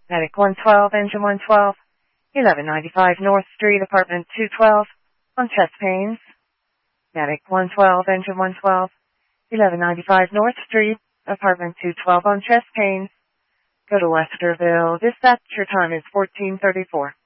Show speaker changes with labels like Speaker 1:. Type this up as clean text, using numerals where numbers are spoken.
Speaker 1: Medic 112, engine 112, 1195 North Street, apartment 212, on chest pains. Medic 112, engine 112, 1195 North Street, apartment 212, on chest pains. Go to Westerville. Dispatch, your time is 1434.